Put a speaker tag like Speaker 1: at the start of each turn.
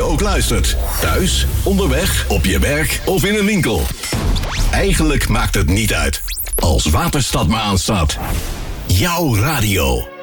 Speaker 1: ook luistert. Thuis, onderweg, op je werk of in een winkel. Eigenlijk maakt het niet uit. Als Waterstad maar aanstaat. Jouw radio.